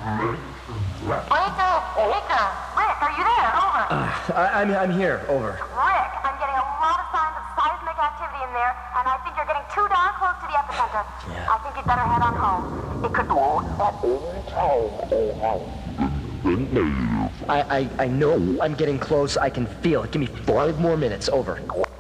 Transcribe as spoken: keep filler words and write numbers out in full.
Breaker! Breaker! Rick, are you there? Over. Uh, I, I'm, I'm here. Over. Rick, I'm getting a lot of signs of seismic activity in there, and I think you're getting too darn close to the epicenter. Yeah. I think you'd better head on home. It could blow at any time. I, I, I know I'm getting close. I can feel it. Give me five more minutes. Over.